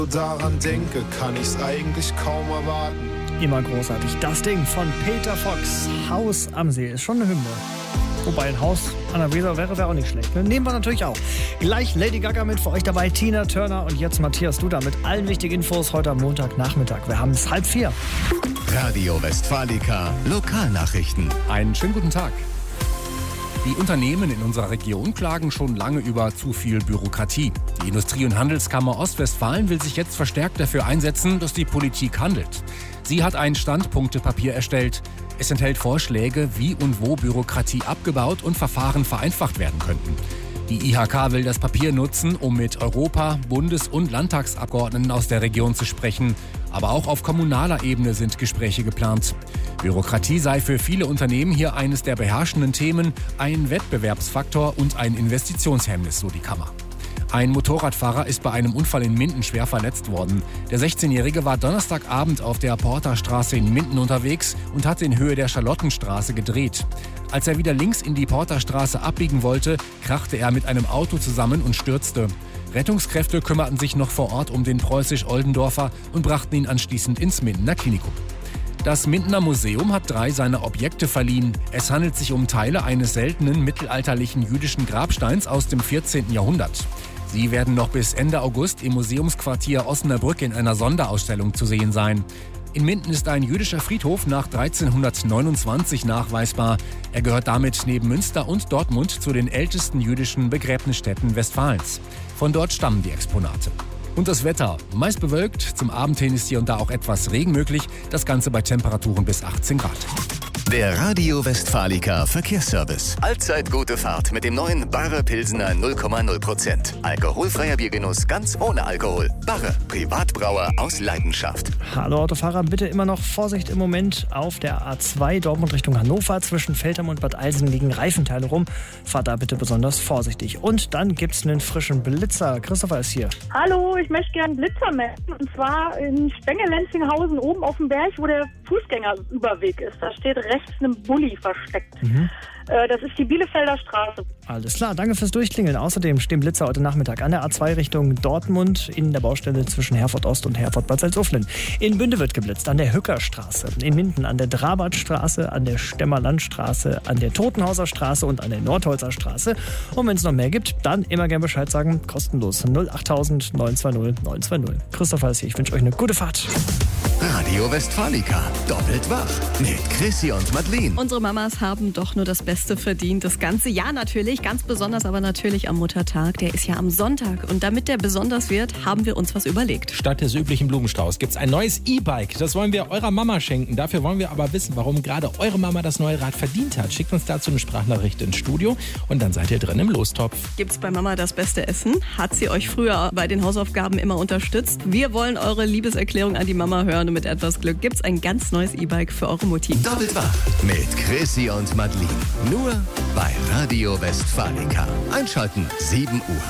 daran denke, kann ich's eigentlich kaum erwarten. Immer großartig. Das Ding von Peter Fox, Haus am See, ist schon eine Hymne. Wobei ein Haus an der Weser wäre auch nicht schlecht. Ne? Nehmen wir natürlich auch. Gleich Lady Gaga mit für euch dabei, Tina Turner und jetzt Matthias Duda mit allen wichtigen Infos heute am Montagnachmittag. Wir haben es 3:30. Radio Westfalica, Lokalnachrichten. Einen schönen guten Tag. Die Unternehmen in unserer Region klagen schon lange über zu viel Bürokratie. Die Industrie- und Handelskammer Ostwestfalen will sich jetzt verstärkt dafür einsetzen, dass die Politik handelt. Sie hat ein Standpunktepapier erstellt. Es enthält Vorschläge, wie und wo Bürokratie abgebaut und Verfahren vereinfacht werden könnten. Die IHK will das Papier nutzen, um mit Europa-, Bundes- und Landtagsabgeordneten aus der Region zu sprechen. Aber auch auf kommunaler Ebene sind Gespräche geplant. Bürokratie sei für viele Unternehmen hier eines der beherrschenden Themen, ein Wettbewerbsfaktor und ein Investitionshemmnis, so die Kammer. Ein Motorradfahrer ist bei einem Unfall in Minden schwer verletzt worden. Der 16-Jährige war Donnerstagabend auf der Porterstraße in Minden unterwegs und hatte in Höhe der Charlottenstraße gedreht. Als er wieder links in die Porterstraße abbiegen wollte, krachte er mit einem Auto zusammen und stürzte. Rettungskräfte kümmerten sich noch vor Ort um den Preußisch-Oldendorfer und brachten ihn anschließend ins Mindener Klinikum. Das Mindener Museum hat 3 seiner Objekte verliehen. Es handelt sich um Teile eines seltenen mittelalterlichen jüdischen Grabsteins aus dem 14. Jahrhundert. Sie werden noch bis Ende August im Museumsquartier Osnabrück in einer Sonderausstellung zu sehen sein. In Minden ist ein jüdischer Friedhof nach 1329 nachweisbar. Er gehört damit neben Münster und Dortmund zu den ältesten jüdischen Begräbnisstätten Westfalens. Von dort stammen die Exponate. Und das Wetter, meist bewölkt, zum Abend hin ist hier und da auch etwas Regen möglich, das Ganze bei Temperaturen bis 18 Grad. Der Radio Westfalica Verkehrsservice. Allzeit gute Fahrt mit dem neuen Barre Pilsener 0,0%. Alkoholfreier Biergenuss ganz ohne Alkohol. Barre, Privatbrauer aus Leidenschaft. Hallo Autofahrer, bitte immer noch Vorsicht im Moment auf der A2 Dortmund Richtung Hannover. Zwischen Veltheim und Bad Eilsen liegen Reifenteile rum. Fahrt da bitte besonders vorsichtig. Und dann gibt's einen frischen Blitzer. Christopher ist hier. Hallo, ich möchte gerne einen Blitzer melden. Und zwar in Stengel-Lenzinghausen oben auf dem Berg, wo der Fußgängerüberweg ist. Da steht rechts ein Bulli versteckt. Das ist die Bielefelder Straße. Alles klar, danke fürs Durchklingeln. Außerdem stehen Blitzer heute Nachmittag an der A2 Richtung Dortmund in der Baustelle zwischen Herford Ost und Herford Bad Salzuflen. In Bünde wird geblitzt, an der Hückerstraße, in Minden an der Drabartstraße, an der Stemmerlandstraße, an der Totenhauser Straße und an der Nordholzer Straße. Und wenn es noch mehr gibt, dann immer gerne Bescheid sagen, kostenlos 08000 920 920. Christopher ist hier, ich wünsche euch eine gute Fahrt. Radio Westfalica, doppelt wach mit Chrissy und Madeleine. Unsere Mamas haben doch nur das Beste verdient. Das ganze Jahr natürlich, ganz besonders aber natürlich am Muttertag. Der ist ja am Sonntag. Und damit der besonders wird, haben wir uns was überlegt. Statt des üblichen Blumenstrauß gibt es ein neues E-Bike. Das wollen wir eurer Mama schenken. Dafür wollen wir aber wissen, warum gerade eure Mama das neue Rad verdient hat. Schickt uns dazu eine Sprachnachricht ins Studio und dann seid ihr drin im Lostopf. Gibt's bei Mama das beste Essen? Hat sie euch früher bei den Hausaufgaben immer unterstützt? Wir wollen eure Liebeserklärung an die Mama hören. Und mit etwas Glück gibt's ein ganz neues E-Bike für eure Mutti. Doppelt wach mit Chrissy und Madeleine. Nur bei Radio Westfalica. Einschalten 7 Uhr.